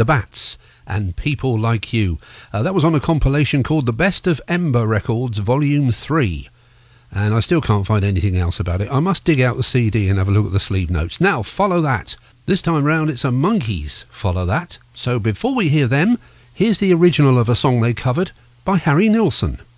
The Bats and People Like You. That was on a compilation called The Best of Ember Records Volume 3. And I still can't find anything else about it. I must dig out the CD and have a look at the sleeve notes. Now, Follow That. This time round, it's a Monkees Follow That. So before we hear them, here's the original of a song they covered by Harry Nilsson.